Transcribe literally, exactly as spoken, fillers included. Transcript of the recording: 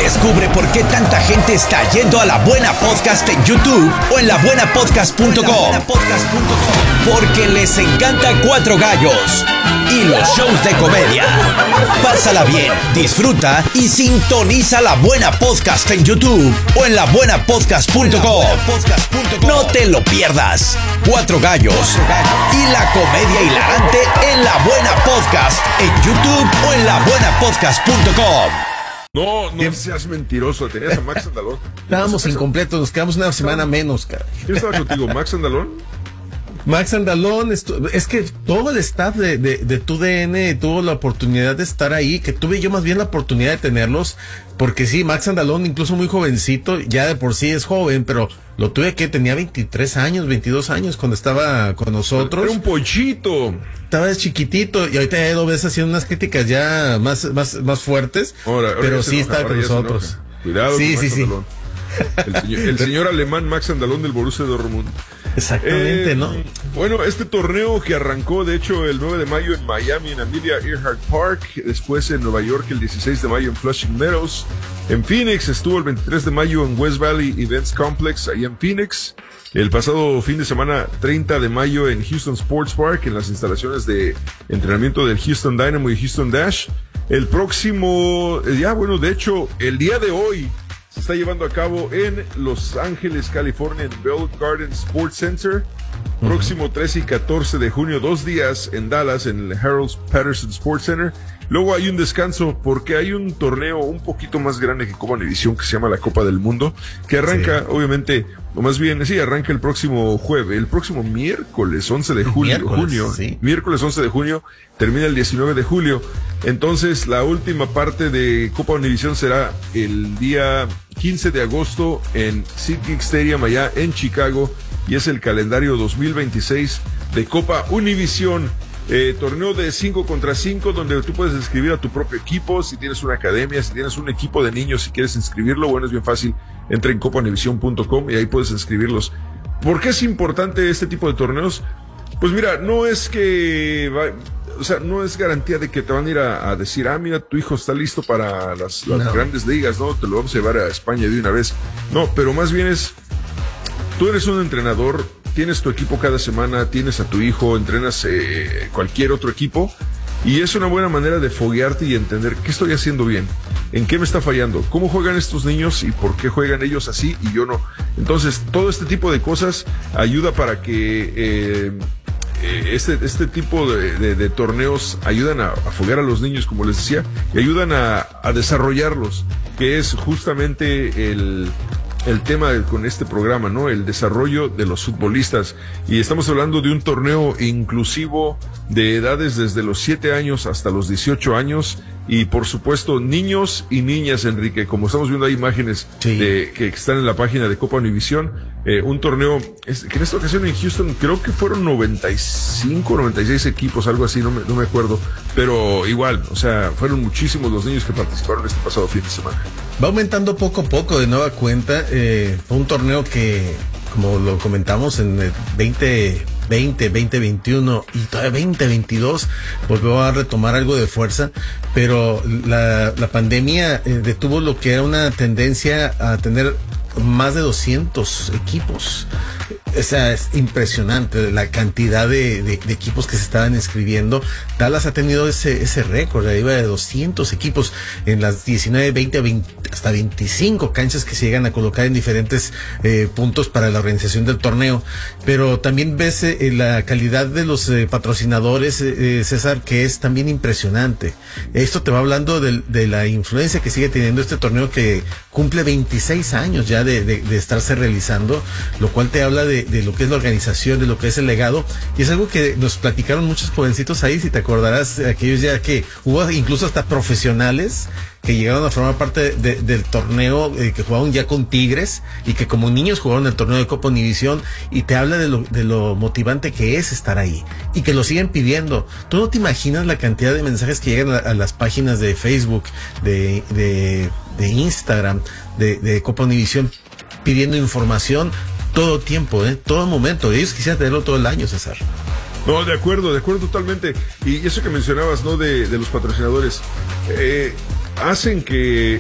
Descubre por qué tanta gente está yendo a La Buena Podcast en YouTube o en la buena podcast punto com. Porque les encanta Cuatro Gallos y los shows de comedia. Pásala bien, disfruta y sintoniza La Buena Podcast en YouTube o en la buena podcast punto com. No te lo pierdas. Cuatro Gallos y la comedia hilarante en La Buena Podcast en YouTube o en la buena podcast punto com. No, no seas mentiroso, tenías a Max Andalón. Estábamos incompletos, nos quedamos una semana menos, cara. ¿Quién estaba contigo, Max Andalón? Max Andalón, es que todo el staff de, de, de Tu D N tuvo la oportunidad de estar ahí, que tuve yo más bien la oportunidad de tenerlos, porque sí, Max Andalón, incluso muy jovencito, ya de por sí es joven, pero lo tuve que tenía veintitrés años, veintidós años cuando estaba con nosotros. Era un pollito. Estaba chiquitito y ahorita ya lo ves haciendo unas críticas ya más, más, más fuertes, ahora, ahora pero sí está con nosotros. Cuidado sí, con sí, Max sí. Andalón. El señor, el señor alemán Max Andalón del Borussia Dortmund. Exactamente, eh, ¿no? Bueno, este torneo que arrancó, de hecho, el nueve de mayo en Miami, en Amelia Earhart Park, después en Nueva York el dieciséis de mayo en Flushing Meadows, en Phoenix estuvo el veintitrés de mayo en West Valley Events Complex, ahí en Phoenix, el pasado fin de semana treinta de mayo en Houston Sports Park, en las instalaciones de entrenamiento del Houston Dynamo y Houston Dash, el próximo, ya bueno, de hecho, el día de hoy, se está llevando a cabo en Los Ángeles, California, en Bell Garden Sports Center. Uh-huh. Próximo trece y catorce de junio, dos días en Dallas, en el Harold Patterson Sports Center. Luego hay un descanso porque hay un torneo un poquito más grande que Copa Univisión que se llama la Copa del Mundo, que arranca, sí. obviamente, o más bien, sí, arranca el próximo jueves, el próximo miércoles once de julio, junio, sí. miércoles once de junio, termina el diecinueve de julio. Entonces, la última parte de Copa Univisión será el día quince de agosto en SeatGeek Stadium allá en Chicago, y es el calendario dos mil veintiséis de Copa Univisión. Eh, torneo de cinco contra cinco donde tú puedes inscribir a tu propio equipo, si tienes una academia, si tienes un equipo de niños, si quieres inscribirlo, bueno, es bien fácil, entra en copa univision punto com y ahí puedes inscribirlos. ¿Por qué es importante este tipo de torneos? Pues mira, no es que va, o sea, no es garantía de que te van a ir a, a decir, ah, mira, tu hijo está listo para las, las no. grandes ligas, ¿no? Te lo vamos a llevar a España de una vez. No, pero más bien es, tú eres un entrenador, tienes tu equipo cada semana, tienes a tu hijo, entrenas eh, cualquier otro equipo, y es una buena manera de foguearte y entender qué estoy haciendo bien, en qué me está fallando, cómo juegan estos niños y por qué juegan ellos así y yo no. Entonces, todo este tipo de cosas ayuda para que eh, este, este tipo de, de, de torneos ayudan a, a foguear a los niños, como les decía, y ayudan a, a desarrollarlos, que es justamente el... el tema con este programa, ¿no? El desarrollo de los futbolistas. Y estamos hablando de un torneo inclusivo de edades desde los siete años hasta los dieciocho años. Y por supuesto, niños y niñas, Enrique, como estamos viendo hay imágenes sí. de, que están en la página de Copa Univisión. Eh, un torneo es, que en esta ocasión en Houston creo que fueron noventa y cinco, noventa y seis equipos, algo así, no me, no me acuerdo. Pero igual, o sea, fueron muchísimos los niños que participaron este pasado fin de semana. Va aumentando poco a poco de nueva cuenta. Eh, fue un torneo que, como lo comentamos, en el veinte veinte, veinte veintiuno y todavía veinte veintidós volvió a retomar algo de fuerza, pero la, la pandemia eh, detuvo lo que era una tendencia a tener más de doscientos equipos. O sea, es impresionante la cantidad de, de, de equipos que se estaban inscribiendo. Dallas ha tenido ese, ese récord, arriba de doscientos equipos en las diecinueve, veinte, veinte, hasta veinticinco canchas que se llegan a colocar en diferentes eh, puntos para la organización del torneo. Pero también ves eh, la calidad de los eh, patrocinadores, eh, César, que es también impresionante. Esto te va hablando de, de la influencia que sigue teniendo este torneo, que cumple veintiséis años ya de, de, de estarse realizando, lo cual te habla de, de lo que es la organización, de lo que es el legado, y es algo que nos platicaron muchos jovencitos ahí, si te acordarás, aquellos ya que hubo incluso hasta profesionales que llegaron a formar parte de, del torneo, eh, que jugaban ya con Tigres y que como niños jugaron el torneo de Copa Univisión, y te habla de lo, de lo motivante que es estar ahí y que lo siguen pidiendo. Tú no te imaginas la cantidad de mensajes que llegan a, a las páginas de Facebook, de, de, de Instagram, de, de Copa Univisión, pidiendo información todo tiempo, ¿eh? Todo momento. Ellos quisieran tenerlo todo el año, César. No, de acuerdo, de acuerdo totalmente. Y eso que mencionabas, ¿no? De, de los patrocinadores, eh, hacen que